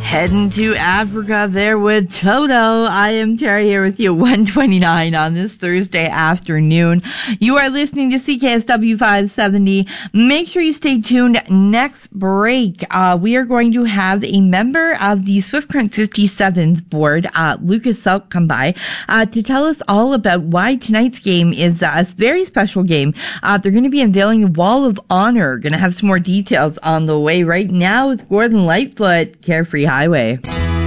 Heading to Africa there with Toto. I am Terry here with you, 129 on this Thursday afternoon. You are listening to CKSW 570. Make sure you stay tuned. Next break, we are going to have a member of the Swift Current 57's board, Lucas Selk, come by to tell us all about why tonight's game is a very special game. They're going to be unveiling the Wall of Honor. Going to have some more details on the way. Right now is Gordon Lightfoot, Carefree Highway.